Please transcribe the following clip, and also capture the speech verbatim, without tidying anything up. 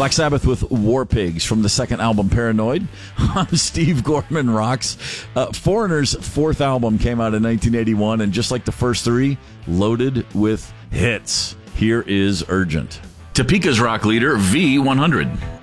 Black Sabbath with War Pigs from the second album Paranoid on Steve Gorman Rocks. Uh, Foreigner's fourth album came out in nineteen eighty-one, and just like the first three, loaded with hits. Here is Urgent. Topeka's rock leader, V one hundred.